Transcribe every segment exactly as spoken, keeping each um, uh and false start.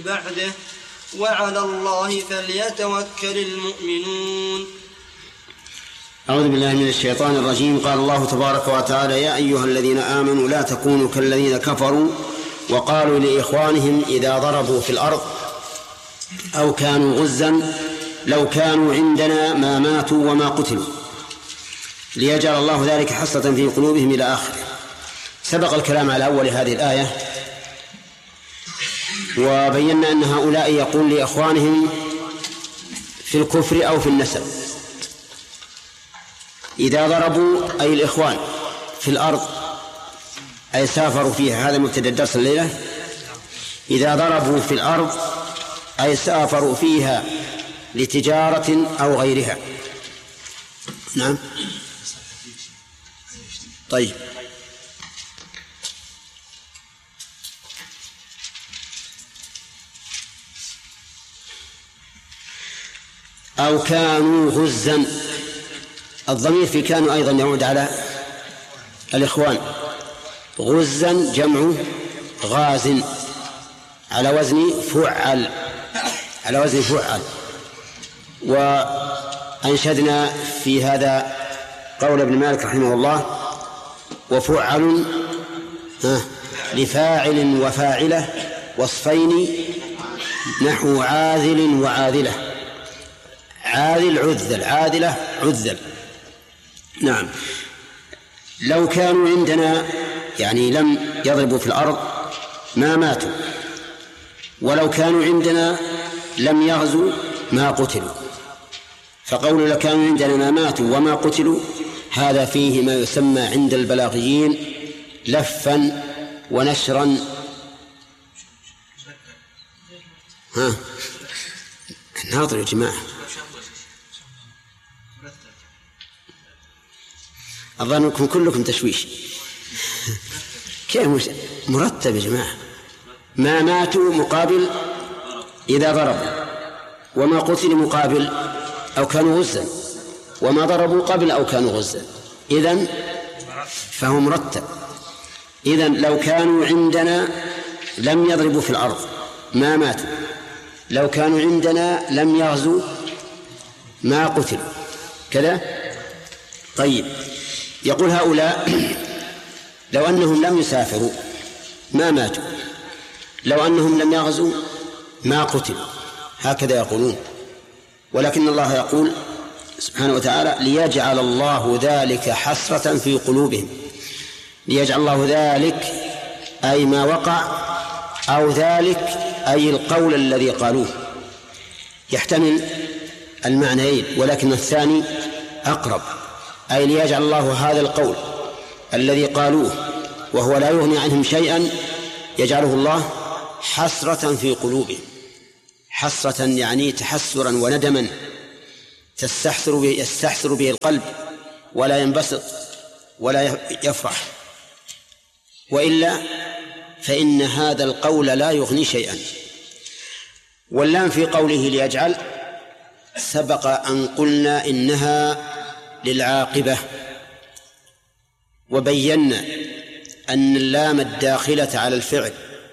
بعده وعلى الله فليتوكل المؤمنون. أعوذ بالله من الشيطان الرجيم. قال الله تبارك وتعالى: يا أيها الذين آمنوا لا تكونوا كالذين كفروا وقالوا لإخوانهم إذا ضربوا في الأرض أو كانوا غزا لو كانوا عندنا ما ماتوا وما قتلوا ليجعل الله ذلك حسرة في قلوبهم إلى آخره. سبق الكلام على أول هذه الآية وبينا أن هؤلاء يقول لإخوانهم في الكفر أو في النسب إذا ضربوا أي الإخوان في الأرض أي سافروا فيها، هذا مبتدأ الدرس الليلة. إذا ضربوا في الأرض أي سافروا فيها لتجارة أو غيرها. نعم. طيب. أو كانوا غزا، الضمير في كانوا أيضا يعود على الإخوان. غزا جمع غاز على وزن فعل، على وزن فعل. وأنشدنا في هذا قول ابن مالك رحمه الله: وفعل لفاعل وفاعلة وصفين نحو عاذل وعاذلة. عاذل عذل، عاذلة عذل. نعم. لو كانوا عندنا يعني لم يضربوا في الأرض ما ماتوا، ولو كانوا عندنا لم يغزوا ما قتلوا. فقول لو كانوا عندنا ما ماتوا وما قتلوا هذا فيه ما يسمى عند البلاغيين لفا ونشرا. ها ناظر يا جماعة، أظنكم كلكم تشويش. كيف مرتب يا جماعة؟ ما ماتوا مقابل إذا ضربوا، وما قتلوا مقابل أو كانوا غزا، وما ضربوا قبل أو كانوا غزا. إذن فهو مرتب. إذن لو كانوا عندنا لم يضربوا في الأرض ما ماتوا، لو كانوا عندنا لم يغزوا ما قتلوا، كذا. طيب، يقول هؤلاء لو أنهم لم يسافروا ما ماتوا، لو أنهم لم يغزوا ما قتلوا، هكذا يقولون. ولكن الله يقول سبحانه وتعالى: ليجعل الله ذلك حسرة في قلوبهم. ليجعل الله ذلك أي ما وقع، أو ذلك أي القول الذي قالوه. يحتمل المعنيين، ولكن الثاني أقرب، أي ليجعل الله هذا القول الذي قالوه وهو لا يغني عنهم شيئا يجعله الله حسرة في قلوبهم. حسرة يعني تحسرا وندما تستحسر به يستحسر به القلب ولا ينبسط ولا يفرح، وإلا فإن هذا القول لا يغني شيئا. واللام في قوله ليجعل سبق أن قلنا إنها للعاقبة، وبينا أن اللام الداخلة على الفعل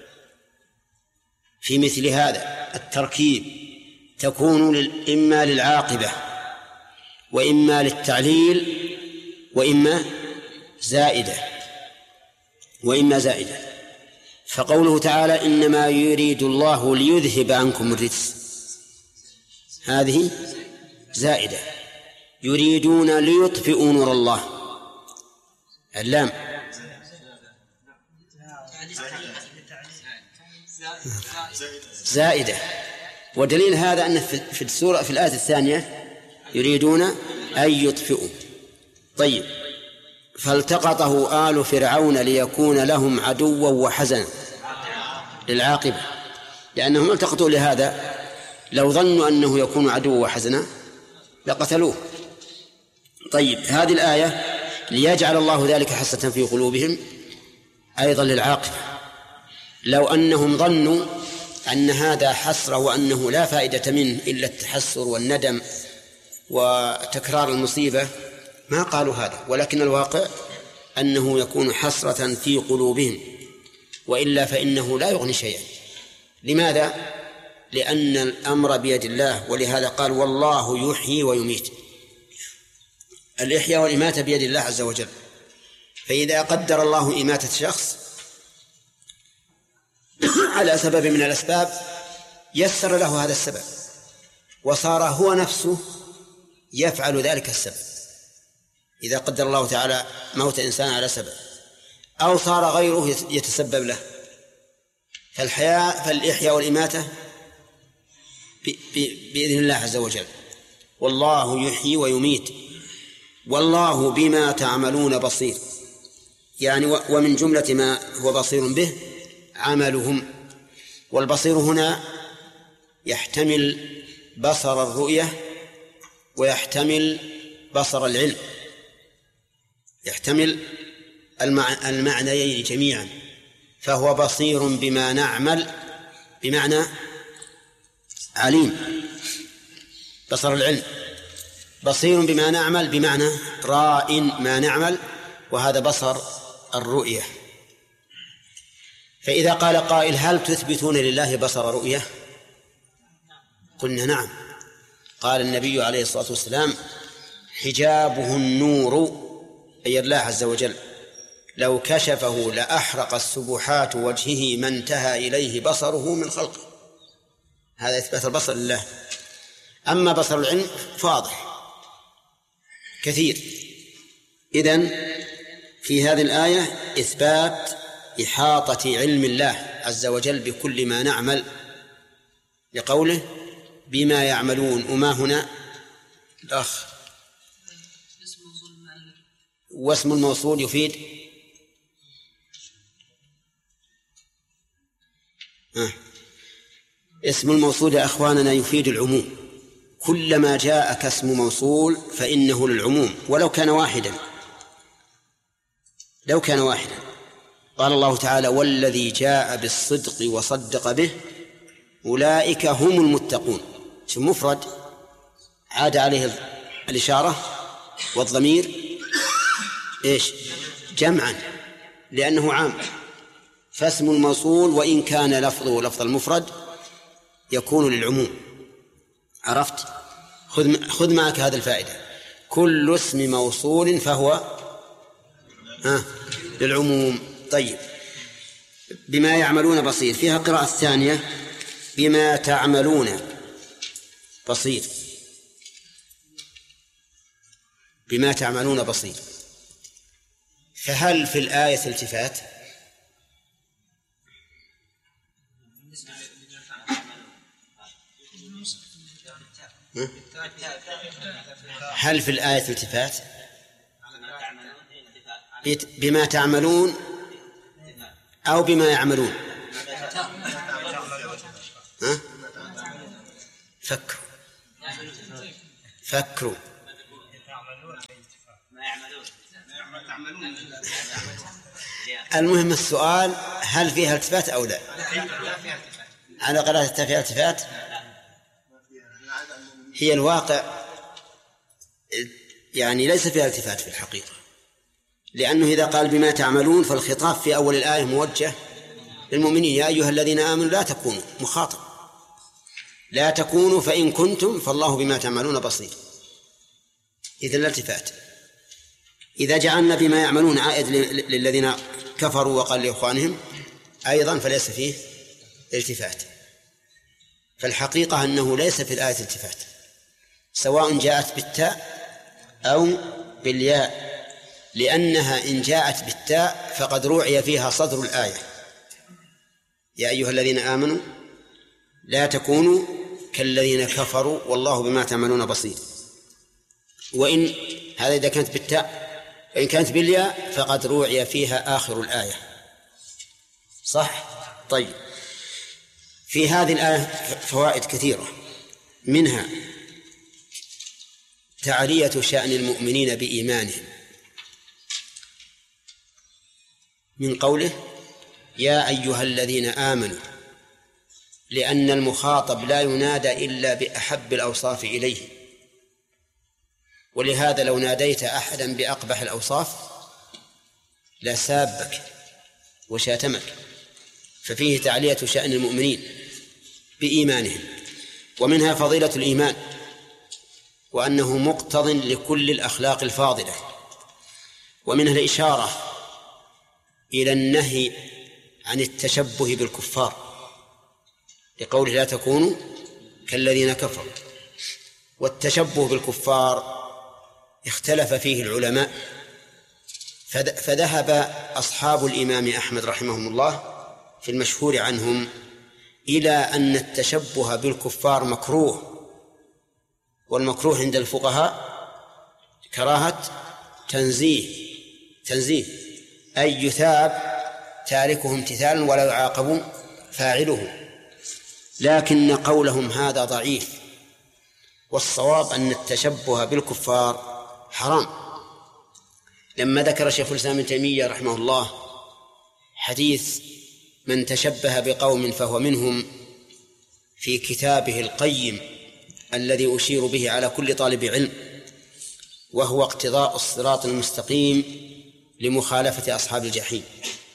في مثل هذا التركيب تكون إما للعاقبة وإما للتعليل وإما زائدة وإما زائدة. فقوله تعالى: إنما يريد الله ليذهب عنكم الرجس، هذه زائدة. يريدون ليطفئوا نور الله، اللام زائدة. ودليل هذا أن في السورة في الآية الثانية يريدون أن يطفئوا. طيب، فالتقطه آل فرعون ليكون لهم عدوا وحزنا، للعاقبة، لأنهم التقطوا لهذا. لو ظنوا أنه يكون عدوا وحزنا لقتلوه. طيب، هذه الآية ليجعل الله ذلك حسرة في قلوبهم أيضا للعاقبة. لو أنهم ظنوا أن هذا حسرة وأنه لا فائدة منه إلا التحسر والندم وتكرار المصيبة ما قالوا هذا، ولكن الواقع أنه يكون حسرة في قلوبهم، وإلا فإنه لا يغني شيئا. لماذا؟ لأن الأمر بيد الله، ولهذا قال والله يحيي ويميت. الإحياء والإماتة بيد الله عز وجل، فإذا قدر الله إماتة شخص على سبب من الأسباب يسر له هذا السبب وصار هو نفسه يفعل ذلك السبب. إذا قدر الله تعالى موت إنسان على سبب أو صار غيره يتسبب له، فالحياة فالإحياء والإماتة بإذن الله عز وجل. والله يحيي ويميت والله بما تعملون بصير، يعني ومن جملة ما هو بصير به عملهم. والبصير هنا يحتمل بصر الرؤية ويحتمل بصر العلم، يحتمل المعنيين جميعا، فهو بصير بما نعمل بمعنى عليم بصر العلم، بصير بما نعمل بمعنى راء ما نعمل، وهذا بصر الرؤية. فإذا قال قائل هل تثبتون لله بصر رؤية؟ قلنا نعم. قال النبي عليه الصلاة والسلام حجابه النور، أي الله عز وجل لو كشفه لأحرق السبحات وجهه ما انتهى إليه بصره من خلقه. هذا إثبات البصر لله. أما بصر العلم فواضح كثير. إذن في هذه الآية إثبات إحاطة علم الله عز وجل بكل ما نعمل، لقوله بما يعملون. وما هنا الأخ واسم الموصول يفيد آه. اسم الموصول يا أخواننا يفيد العموم، كلما جاءك اسم موصول فإنه للعموم ولو كان واحدا، لو كان واحدا. قال الله تعالى والذي جاء بالصدق وصدق به أولئك هم المتقون. شو مفرد عاد عليه الإشارة والضمير إيش جمعا لأنه عام، فاسم الموصول وإن كان لفظه لفظ المفرد يكون للعموم. عرفت؟ خذ خذ معك هذه الفائدة، كل اسم موصول فهو آه للعموم. طيب بما يعملون بصير، فيها قراءة ثانية بما تعملون بصير، بما تعملون بصير. فهل في الآية التفات؟ هل في الآية التفات؟ بما تعملون أو بما يعملون؟ ها؟ فكروا فكروا المهم السؤال هل فيها التفات أو لا؟ على قراءة فيها التفات هي الواقع، يعني ليس فيها التفات في الحقيقة، لأنه إذا قال بما تعملون فالخطاب في أول الآية موجه للمؤمنين يا أيها الذين آمنوا لا تكونوا، مخاطب لا تكونوا فإن كنتم فالله بما تعملون بصير، إذا لا التفات. إذا جعلنا بما يعملون عائد للذين كفروا وقال لإخوانهم أيضا فليس فيه التفات. فالحقيقة أنه ليس في الآية التفات، سواء جاءت بالتاء أو بالياء، لأنها إن جاءت بالتاء فقد روعي فيها صدر الآية يا أيها الذين آمنوا لا تكونوا كالذين كفروا والله بما تعملون بصير. وإن هذا إذا كانت بالتاء، وإن كانت بالياء فقد روعي فيها آخر الآية. صح؟ طيب في هذه الآية فوائد كثيرة، منها تعرية شأن المؤمنين بإيمانهم من قوله يا أيها الذين آمنوا، لأن المخاطب لا ينادى إلا بأحب الأوصاف إليه، ولهذا لو ناديت أحدا بأقبح الأوصاف لسابك وشاتمك. ففيه تعلية شأن المؤمنين بإيمانهم. ومنها فضيلة الإيمان، وأنه مقتض لكل الأخلاق الفاضلة. ومنها الإشارة إلى النهي عن التشبه بالكفار لقوله لا تكونوا كالذين كفروا. والتشبه بالكفار اختلف فيه العلماء، فذهب أصحاب الإمام أحمد رحمهم الله في المشهور عنهم إلى أن التشبه بالكفار مكروه، والمكروه عند الفقهاء كراهة تنزيه تنزيه أي يثاب تاركه امتثالا ولا يعاقب فاعله. لكن قولهم هذا ضعيف، والصواب أن التشبه بالكفار حرام. لما ذكر شيخ الإسلام ابن تيمية رحمه الله حديث من تشبه بقوم فهو منهم في كتابه القيم الذي أشير به على كل طالب علم، وهو اقتضاء الصراط المستقيم لمخالفة أصحاب الجحيم،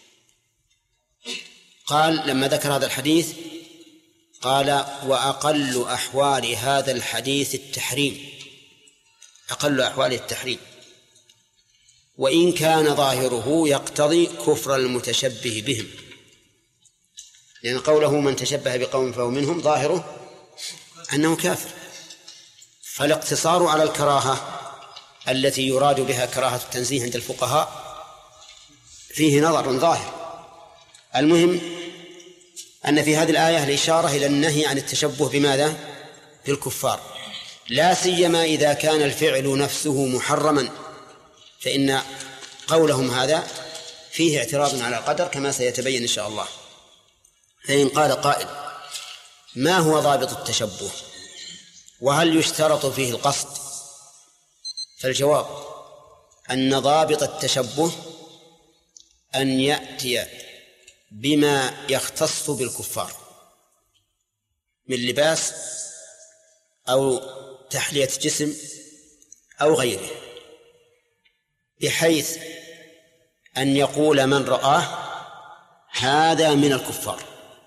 قال لما ذكر هذا الحديث قال وأقل أحوال هذا الحديث التحريم، أقل أحوال التحريم، وإن كان ظاهره يقتضي كفر المتشبه بهم، لأن قوله من تشبه بقوم فهو منهم ظاهره أنه كافر. فالاقتصار على الكراهة التي يراد بها كراهة التنزيه عند الفقهاء فيه نظر ظاهر. المهم أن في هذه الآية الإشارة إلى النهي عن التشبه بماذا؟ بالكفار، لا سيما إذا كان الفعل نفسه محرما، فإن قولهم هذا فيه اعتراض على القدر كما سيتبين إن شاء الله. فإن قال قائل ما هو ضابط التشبه وهل يشترط فيه القصد؟ فالجواب أن ضابط التشبه أن يأتي بما يختص بالكفار من لباس أو تحلية جسم أو غيره، بحيث أن يقول من رآه هذا من الكفار.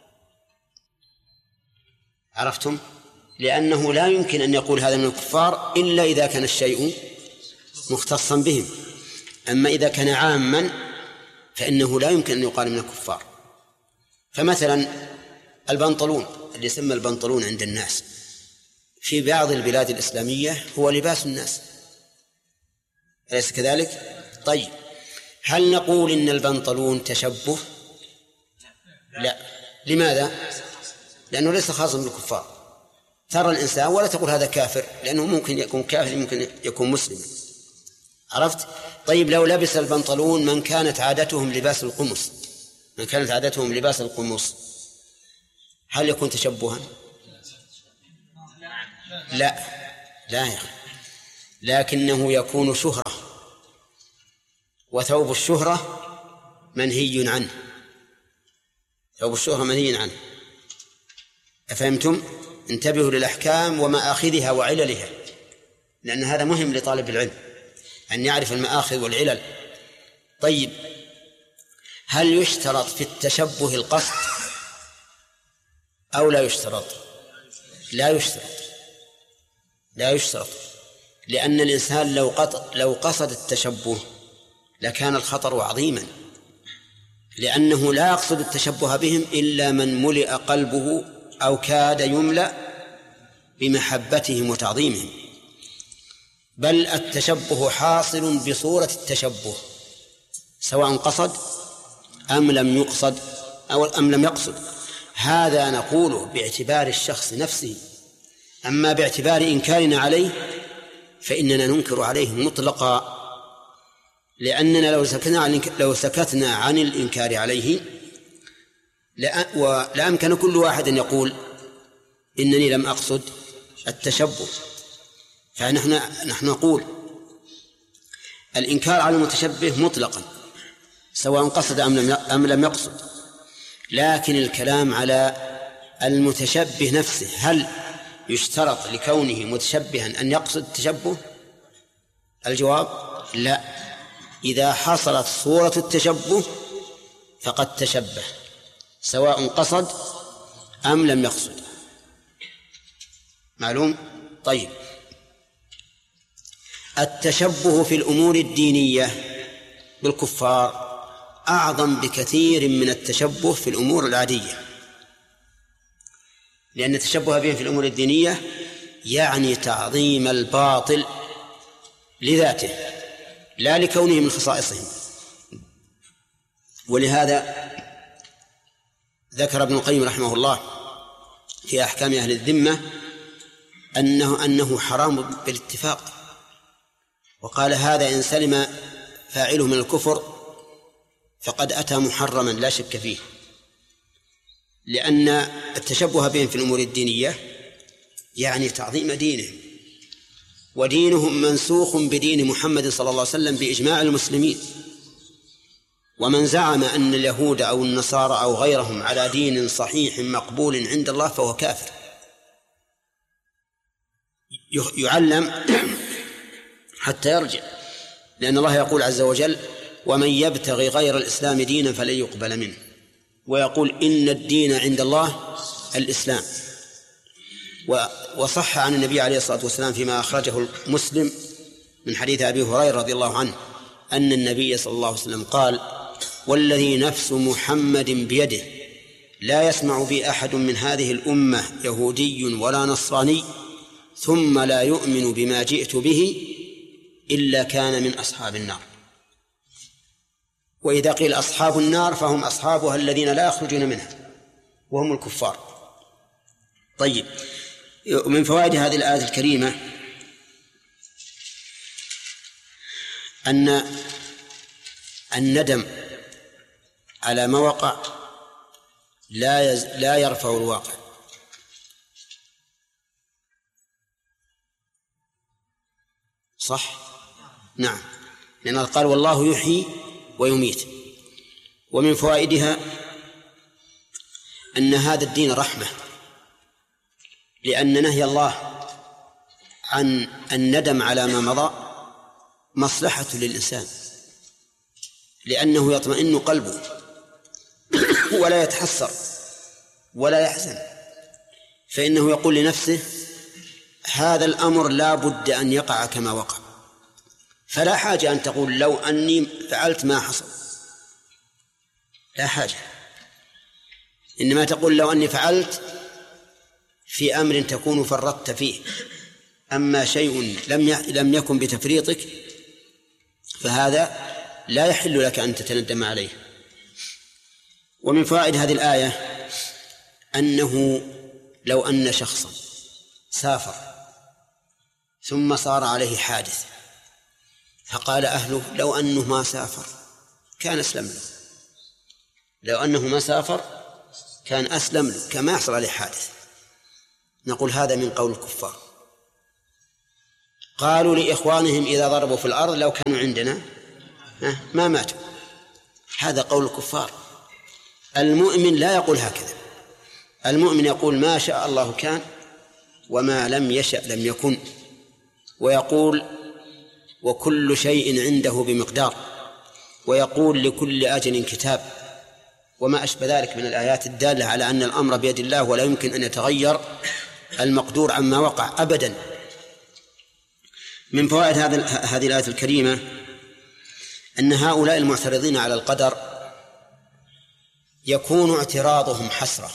عرفتم؟ لأنه لا يمكن أن يقول هذا من الكفار إلا إذا كان الشيء مختصا بهم، أما إذا كان عاما فإنه لا يمكن أن يقال من الكفار. فمثلا البنطلون اللي يسمى البنطلون عند الناس في بعض البلاد الإسلامية هو لباس الناس، أليس كذلك؟ طيب هل نقول إن البنطلون تشبه؟ لا. لماذا؟ لأنه ليس خاصا بالكفار. ترى الإنسان ولا تقول هذا كافر، لأنه ممكن يكون كافر ممكن يكون مسلم. عرفت؟ طيب لو لبس البنطلون من كانت عادتهم لباس القمص، من كانت عادتهم لباس القمص، هل يكون تشبها؟ لا لا يا أخي، لكنه يكون شهرة، وثوب الشهرة منهي عنه، ثوب الشهرة منهي عنه. أفهمتم؟ انتبهوا للأحكام ومآخذها وعللها، لأن هذا مهم لطالب العلم أن يعرف المآخذ والعلل. طيب هل يشترط في التشبه القصد أو لا يشترط؟ لا يشترط، لا يشترط، لأن الإنسان لو قط... لو قصد التشبه لكان الخطر عظيما، لأنه لا يقصد التشبه بهم إلا من ملئ قلبه أو كاد يملأ بمحبتهم وتعظيمهم. بل التشبه حاصل بصورة التشبه سواء قصد أم لم يقصد أو أم لم يقصد. هذا نقوله باعتبار الشخص نفسه، أما باعتبار إنكارنا عليه فإننا ننكر عليه مطلقا، لأننا لو سكتنا عن لو سكتنا عن الإنكار عليه لأمكن كل واحد أن يقول إنني لم أقصد التشبه. فنحن نحن نقول الإنكار على المتشبه مطلقا سواء قصد أم لم يقصد، لكن الكلام على المتشبه نفسه، هل يشترط لكونه متشبها أن يقصد التشبه؟ الجواب لا. إذا حصلت صورة التشبه فقد تشبه سواء قصد أم لم يقصد. معلوم؟ طيب، التشبه في الأمور الدينية بالكفار أعظم بكثير من التشبه في الأمور العادية، لأن التشبه بهم في الأمور الدينية يعني تعظيم الباطل لذاته لا لكونه من خصائصهم. ولهذا ذكر ابن القيم رحمه الله في أحكام أهل الذمة أنه أنه حرام بالاتفاق، وقال هذا إن سلم فاعله من الكفر فقد أتى محرما لا شك فيه، لأن التشبه بهم في الأمور الدينية يعني تعظيم دينهم، ودينهم منسوخ بدين محمد صلى الله عليه وسلم بإجماع المسلمين. ومن زعم أن اليهود أو النصارى أو غيرهم على دين صحيح مقبول عند الله فهو كافر، يعلم حتى يرجع، لأن الله يقول عز وجل ومن يبتغي غير الإسلام دينا فلن يقبل منه، ويقول إن الدين عند الله الإسلام. وصح عن النبي عليه الصلاة والسلام فيما أخرجه مسلم من حديث أبي هريرة رضي الله عنه أن النبي صلى الله عليه وسلم قال والذي نفس محمد بيده لا يسمع بي أحد من هذه الأمة يهودي ولا نصراني ثم لا يؤمن بما جئت به إلا كان من أصحاب النار. وإذا قيل أصحاب النار فهم أصحابها الذين لا يخرجون منها وهم الكفار. طيب، من فوائد هذه الآية الكريمة أن الندم على ما وقع لا يز... لا يرفع الواقع، صح؟ نعم، لأن قال والله يحيي ويميت. ومن فوائدها أن هذا الدين رحمة، لأن نهي الله عن الندم على ما مضى مصلحة للإنسان، لأنه يطمئن قلبه ولا يتحسر ولا يحزن، فإنه يقول لنفسه هذا الأمر لا بد أن يقع كما وقع، فلا حاجة أن تقول لو أني فعلت ما حصل، لا حاجة، إنما تقول لو أني فعلت في أمر تكون فرطت فيه، أما شيء لم لم يكن بتفريطك فهذا لا يحل لك أن تتندم عليه. ومن فوائد هذه الآية أنه لو أن شخصا سافر ثم صار عليه حادث فقال أهله لو أنه ما سافر كان أسلم له، لو أنه ما سافر كان أسلم له كما يحصل عليه حادث، نقول هذا من قول الكفار. قالوا لإخوانهم إذا ضربوا في الأرض لو كانوا عندنا ما ماتوا، هذا قول الكفار. المؤمن لا يقول هكذا، المؤمن يقول ما شاء الله كان وما لم يشأ لم يكن، ويقول وكل شيء عنده بمقدار، ويقول لكل أجل كتاب، وما أشبه ذلك من الآيات الدالة على أن الأمر بيد الله ولا يمكن أن يتغير المقدور عما وقع أبدا. من فوائد هذه الآية الكريمة أن هؤلاء المعترضين على القدر يكون اعتراضهم حسرة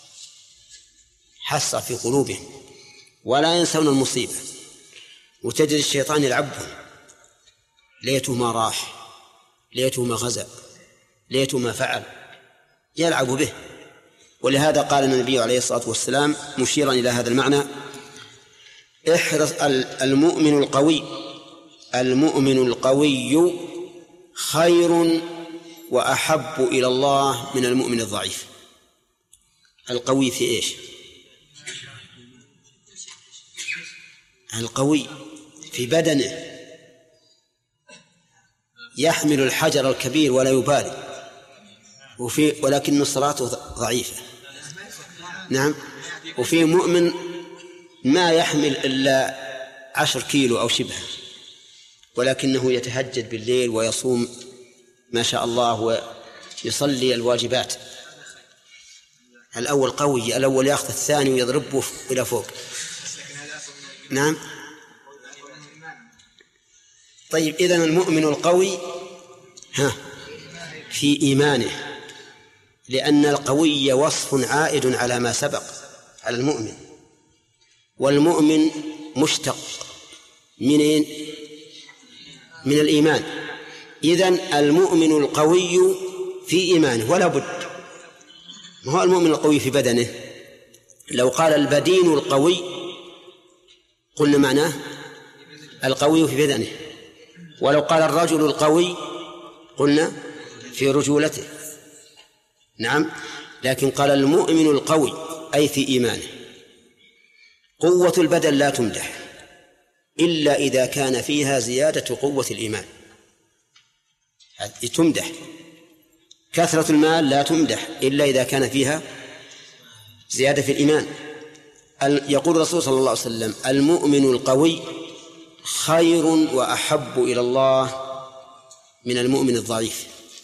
حسرة في قلوبهم ولا ينسون المصيبة، وتجد الشيطان يلعبهم، ليته ما راح، ليته ما غزا، ليته ما فعل، يلعب به. ولهذا قال النبي عليه الصلاة والسلام مشيرا إلى هذا المعنى احرص المؤمن القوي المؤمن القوي خير وأحب إلى الله من المؤمن الضعيف. القوي في إيش؟ القوي في بدنه يحمل الحجر الكبير ولا يبالي، وفي ولكن صلاته ضعيفة. نعم. وفي مؤمن ما يحمل إلا عشر كيلو أو شبه، ولكنه يتهجد بالليل ويصوم ما شاء الله ويصلي الواجبات. الأول قوي، الأول يأخذ الثاني ويضربه إلى فوق. نعم. طيب إذن المؤمن القوي ها في إيمانه، لأن القوي وصف عائد على ما سبق على المؤمن، والمؤمن مشتق من من الإيمان. إذن المؤمن القوي في إيمانه ولا بد. ما هو المؤمن القوي في بدنه؟ لو قال البدين القوي قلنا معناه القوي في بدنه، ولو قال الرجل القوي قلنا في رجولته. نعم، لكن قال المؤمن القوي أي في إيمانه. قوة البدن لا تمدح إلا إذا كان فيها زيادة قوة الإيمان، تمدح. كثرة المال لا تمدح إلا إذا كان فيها زيادة في الإيمان. يقول الرسول صلى الله عليه وسلم: المؤمن القوي خير وأحب إلى الله من المؤمن الضعيف.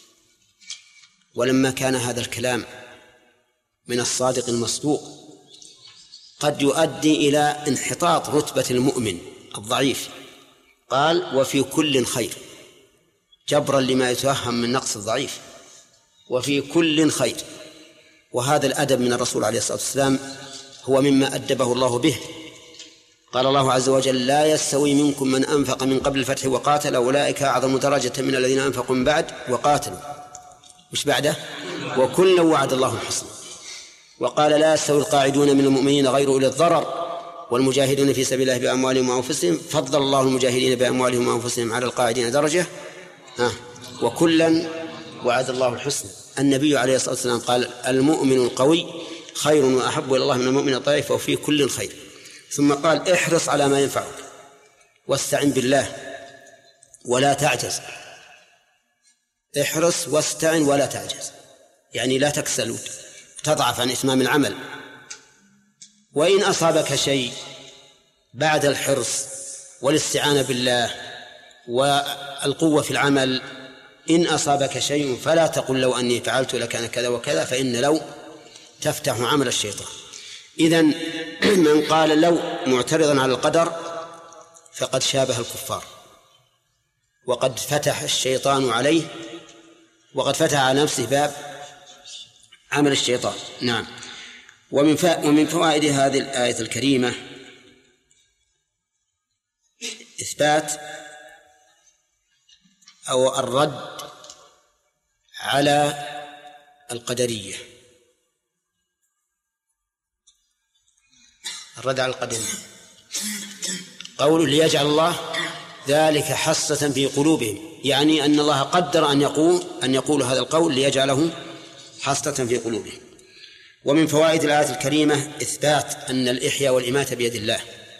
ولما كان هذا الكلام من الصادق المصدوق قد يؤدي إلى انحطاط رتبة المؤمن الضعيف، قال: وفي كل خير، جبرا لما يتوهم من نقص الضعيف، وفي كل خير. وهذا الأدب من الرسول عليه الصلاة والسلام هو مما أدبه الله به. قال الله عز وجل: لا يستوي منكم من أنفق من قبل الفتح وقاتل أولئك أعظم درجة من الذين أنفقوا من بعد وقاتلوا. مش بعده؟ وكلا وعد الله الحسنى. وقال: لا يستوي القاعدون من المؤمنين غير أولي الضرر والمجاهدون في سبيل الله بأموالهم وأنفسهم فضل الله المجاهدين بأموالهم وأنفسهم على القاعدين درجة ها وكلا وعد الله الحسنى. النبي عليه الصلاة والسلام قال: المؤمن القوي خير وأحب إلى الله من المؤمن الضعيف وفي كل خير. ثم قال: احرص على ما ينفعك واستعن بالله ولا تعجز. احرص واستعن ولا تعجز، يعني لا تكسل وتضعف عن إتمام العمل. وإن أصابك شيء بعد الحرص والاستعانة بالله والقوة في العمل، إن أصابك شيء فلا تقل لو أني فعلت لكان كذا وكذا، فإن لو تفتح عمل الشيطان. إذن من قال لو معترضا على القدر فقد شابه الكفار، وقد فتح الشيطان عليه، وقد فتح على نفسه باب عمل الشيطان. نعم. ومن ومن فوائد هذه الآية الكريمة إثبات أو الرد على القدرية. الرد على القدرية قول ليجعل الله ذلك حسرة في قلوبهم، يعني أن الله قدر أن يقول أن يقول هذا القول ليجعله حسرة في قلوبهم. ومن فوائد الآية الكريمة إثبات أن الإحياء والإماتة بيد الله،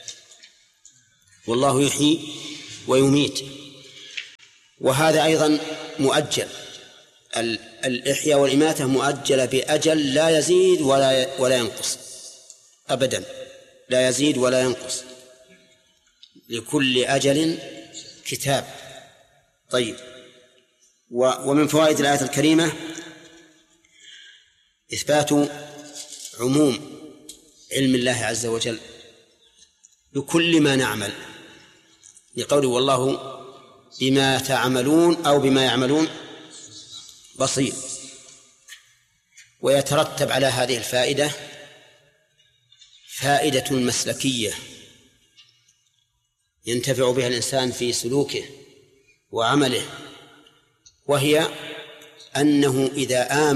والله يحيي ويميت، وهذا أيضا مؤجل. الإحياء والإماتة مؤجلة بأجل لا يزيد ولا ولا ينقص أبدا، لا يزيد ولا ينقص، لكل أجل كتاب. طيب، ومن فوائد الآية الكريمة إثبات عموم علم الله عز وجل بكل ما نعمل، لقوله: والله بما تعملون أو بما يعملون بصير. ويترتب على هذه الفائدة فائدة مسلكية ينتفع بها الإنسان في سلوكه وعمله، وهي أنه إذا آمن